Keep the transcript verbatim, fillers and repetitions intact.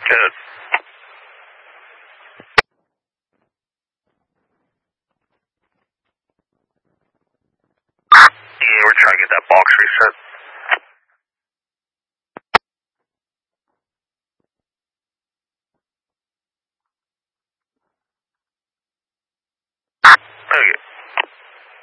Good. Yeah, we're trying to get that box reset. Okay.